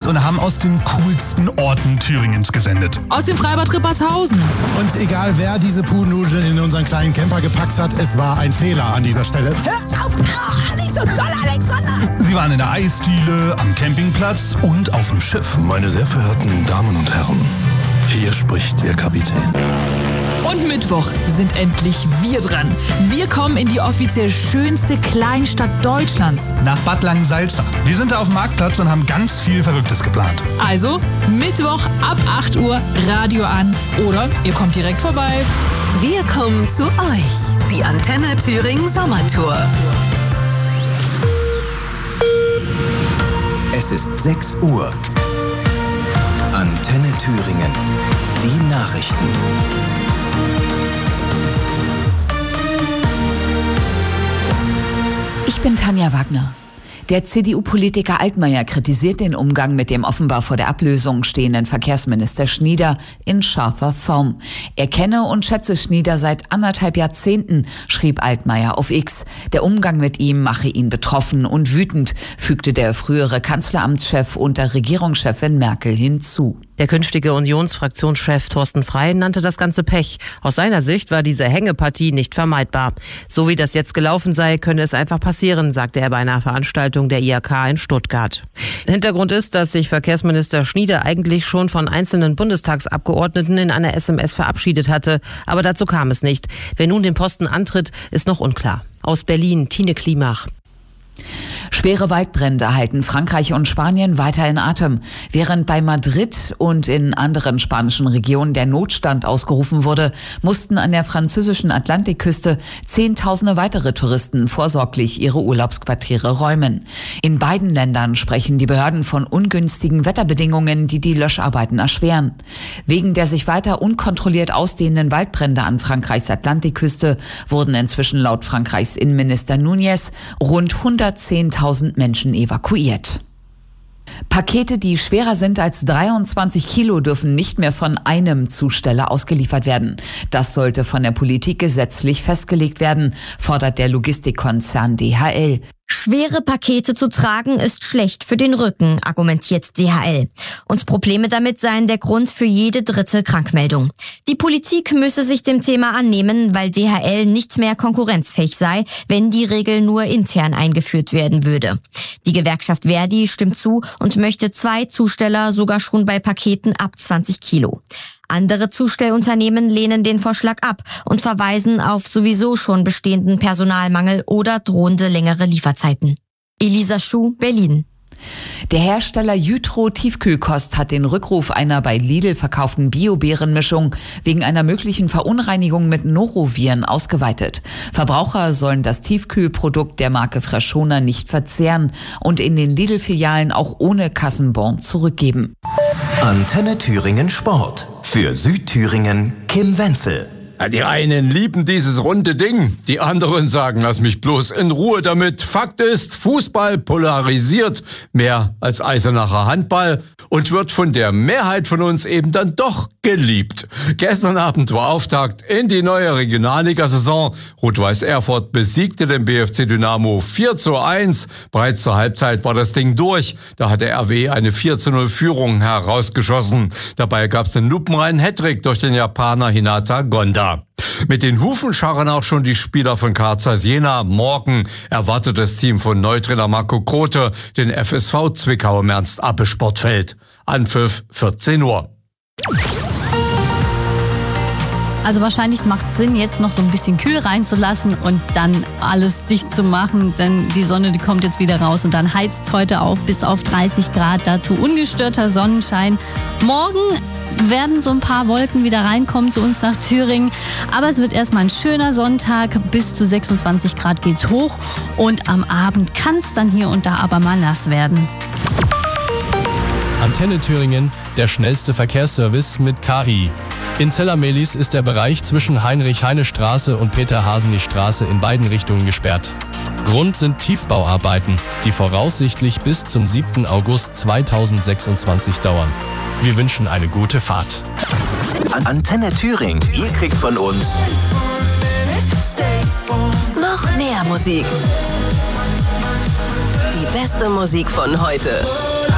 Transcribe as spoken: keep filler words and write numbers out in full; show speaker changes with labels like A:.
A: und haben aus den coolsten Orten Thüringens gesendet.
B: Aus dem Freibad Rippershausen.
C: Und egal wer diese Pudennudeln in unseren kleinen Camper gepackt hat, es war ein Fehler an dieser Stelle.
D: Hör auf! Ah, nicht so doll, Alexander!
A: Sie waren in der Eisdiele, am Campingplatz und auf dem Schiff.
E: Meine sehr verehrten Damen und Herren, hier spricht Ihr Kapitän.
B: Und Mittwoch sind endlich wir dran. Wir kommen in die offiziell schönste Kleinstadt Deutschlands.
A: Nach Bad Langensalza. Wir sind da auf dem Marktplatz und haben ganz viel Verrücktes geplant.
B: Also Mittwoch ab acht Uhr Radio an oder ihr kommt direkt vorbei.
F: Wir kommen zu euch. Die Antenne Thüringen Sommertour.
G: Es ist sechs Uhr. Antenne Thüringen. Die Nachrichten.
H: Ich bin Tanja Wagner. Der C D U-Politiker Altmaier kritisiert den Umgang mit dem offenbar vor der Ablösung stehenden Verkehrsminister Schnieder in scharfer Form. Er kenne und schätze Schnieder seit anderthalb Jahrzehnten, schrieb Altmaier auf X. Der Umgang mit ihm mache ihn betroffen und wütend, fügte der frühere Kanzleramtschef unter Regierungschefin Merkel hinzu.
I: Der künftige Unionsfraktionschef Thorsten Frey nannte das Ganze Pech. Aus seiner Sicht war diese Hängepartie nicht vermeidbar. So wie das jetzt gelaufen sei, könne es einfach passieren, sagte er bei einer Veranstaltung der I H K in Stuttgart. Hintergrund ist, dass sich Verkehrsminister Schnieder eigentlich schon von einzelnen Bundestagsabgeordneten in einer S M S verabschiedet hatte. Aber dazu kam es nicht. Wer nun den Posten antritt, ist noch unklar. Aus Berlin, Tine Klimach.
H: Schwere Waldbrände halten Frankreich und Spanien weiter in Atem. Während bei Madrid und in anderen spanischen Regionen der Notstand ausgerufen wurde, mussten an der französischen Atlantikküste Zehntausende weitere Touristen vorsorglich ihre Urlaubsquartiere räumen. In beiden Ländern sprechen die Behörden von ungünstigen Wetterbedingungen, die die Löscharbeiten erschweren. Wegen der sich weiter unkontrolliert ausdehnenden Waldbrände an Frankreichs Atlantikküste wurden inzwischen laut Frankreichs Innenminister Núñez rund hundertzehntausend Menschen evakuiert. Pakete, die schwerer sind als dreiundzwanzig Kilo, dürfen nicht mehr von einem Zusteller ausgeliefert werden. Das sollte von der Politik gesetzlich festgelegt werden, fordert der Logistikkonzern D H L.
J: Schwere Pakete zu tragen ist schlecht für den Rücken, argumentiert D H L. Und Probleme damit seien der Grund für jede dritte Krankmeldung. Die Politik müsse sich dem Thema annehmen, weil D H L nicht mehr konkurrenzfähig sei, wenn die Regel nur intern eingeführt werden würde. Die Gewerkschaft Verdi stimmt zu und möchte zwei Zusteller sogar schon bei Paketen ab zwanzig Kilo. Andere Zustellunternehmen lehnen den Vorschlag ab und verweisen auf sowieso schon bestehenden Personalmangel oder drohende längere Lieferzeiten. Elisa Schuh, Berlin.
H: Der Hersteller Jytro Tiefkühlkost hat den Rückruf einer bei Lidl verkauften Bio-Beerenmischung wegen einer möglichen Verunreinigung mit Noroviren ausgeweitet. Verbraucher sollen das Tiefkühlprodukt der Marke Freshona nicht verzehren und in den Lidl-Filialen auch ohne Kassenbon zurückgeben.
G: Antenne Thüringen Sport. Für Südthüringen Kim Wenzel.
K: Die einen lieben dieses runde Ding, die anderen sagen, lass mich bloß in Ruhe damit. Fakt ist, Fußball polarisiert mehr als Eisenacher Handball und wird von der Mehrheit von uns eben dann doch geliebt. Gestern Abend war Auftakt in die neue Regionalliga-Saison. Rot-Weiß Erfurt besiegte den B F C Dynamo vier zu eins. Bereits zur Halbzeit war das Ding durch. Da hat der R W eine vier zu null Führung herausgeschossen. Dabei gab es einen lupenreinen Hattrick durch den Japaner Hinata Gonda. Mit den Hufen scharren auch schon die Spieler von K Z Jena. Morgen erwartet das Team von Neutrainer Marco Grote den F S V Zwickau im Ernst-Abbe-Sportfeld. Anpfiff vierzehn Uhr.
L: Also wahrscheinlich macht es Sinn, jetzt noch so ein bisschen kühl reinzulassen und dann alles dicht zu machen, denn die Sonne, die kommt jetzt wieder raus und dann heizt es heute auf bis auf dreißig Grad. Dazu ungestörter Sonnenschein. Morgen werden so ein paar Wolken wieder reinkommen zu uns nach Thüringen, aber es wird erstmal ein schöner Sonntag. Bis zu sechsundzwanzig Grad geht's hoch und am Abend kann es dann hier und da aber mal nass werden.
M: Antenne Thüringen, der schnellste Verkehrsservice mit K I. In Zellamelis ist der Bereich zwischen Heinrich-Heine-Straße und Peter-Haseny-Straße in beiden Richtungen gesperrt. Grund sind Tiefbauarbeiten, die voraussichtlich bis zum siebten August zweitausendsechsundzwanzig dauern. Wir wünschen eine gute Fahrt.
G: Antenne Thüringen, ihr kriegt von uns
F: noch mehr Musik. Die beste Musik von heute.